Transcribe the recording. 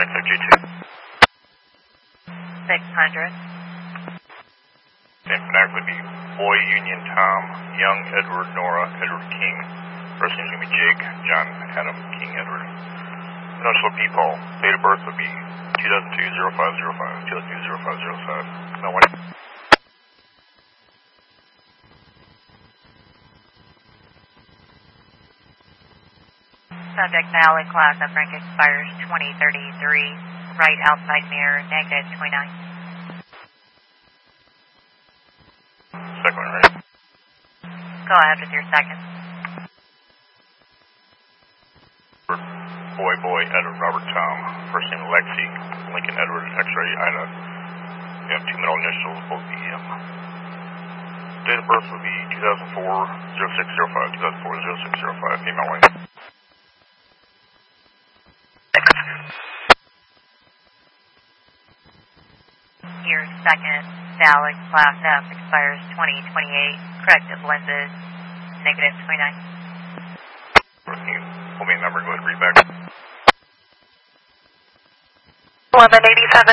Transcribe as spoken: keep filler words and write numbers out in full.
nine fifty-two. six hundred. And connect would be Boy, Union, Tom, Young, Edward, Nora, Edward, King. First name would be Jake, John, Adam, King, Edward. Initial P. Paul. Date of birth would be two thousand two oh five oh five, two thousand two oh five oh five. No one. Subject valid class of rank expires twenty thirty-three. Right outside mirror, negative twenty-nine. Second one, right? Go ahead with your second. Boy, Boy, Edward, Robert, Tom. First name Lexi, Lincoln, Edward, X-ray, Ida. You have two middle initials, both E M. Date of birth would be two thousand four oh six oh five, two thousand four oh six oh five, female white. Your second valid class F expires twenty twenty-eight. Corrective lenses, negative twenty-nine. Hold me a number, go ahead and read back. eleven eighty-seven.